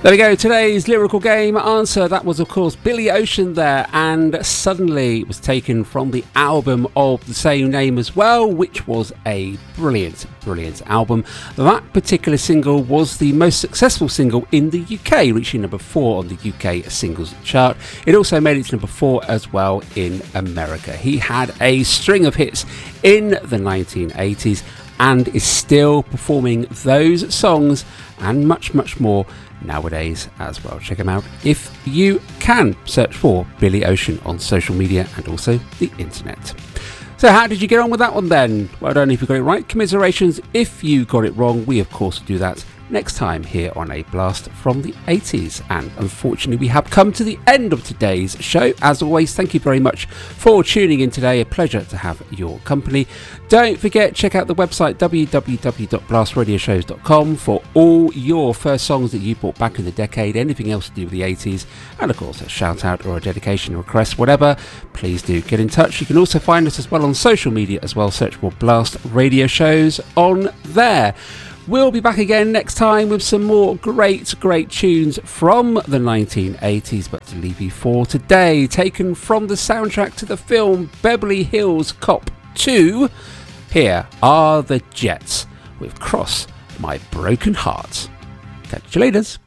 There we go, today's lyrical game answer. That was, of course, Billy Ocean there, and Suddenly was taken from the album of the same name as well, which was a brilliant album. That particular single was the most successful single in the UK, reaching number 4 on the UK singles chart. It also made it to number 4 as well in America. He had a string of hits in the 1980s and is still performing those songs and much more nowadays as well. Check him out if you can. Search for Billy Ocean on social media and also the internet. So how did you get on with that one then? Well, I don't know if you got it right. Commiserations if you got it wrong. We of course do that next time here on A Blast from the 80s. And unfortunately we have come to the end of today's show. As always, thank you very much for tuning in today. A pleasure to have your company. Don't forget, check out the website www.blastradioshows.com for all your first songs that you bought back in the decade, anything else to do with the 80s, and of course a shout out or a dedication request, whatever, please do get in touch. You can also find us as well on social media as well. Search for Blast Radio Shows on there. We'll be back again next time with some more great tunes from the 1980s, but to leave you for today, taken from the soundtrack to the film Beverly Hills Cop 2, here are the Jets with Cross My Broken Heart. Catch you later.